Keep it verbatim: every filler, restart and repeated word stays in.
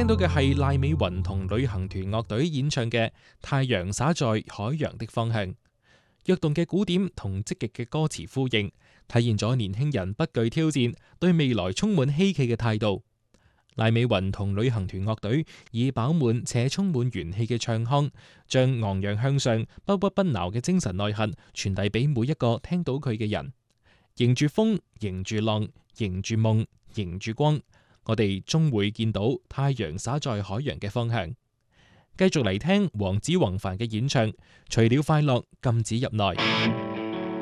聽到嘅係賴美雲同旅行團樂隊演唱嘅《太陽灑在海洋的方向》，躍動嘅鼓點同積極嘅歌詞呼應，體現咗年輕人不懼挑戰、對未來充滿希冀嘅態度。賴美雲同旅行團樂隊以飽滿且充滿元氣嘅唱腔，將昂揚向上、不屈不撓嘅精神內核傳遞俾每一個聽到佢嘅人。迎住風，迎住浪，迎住夢，迎住光，我哋終會見到太陽灑在海洋嘅方向。繼續嚟聽黃子弘範嘅演唱《除了快樂禁止入內》。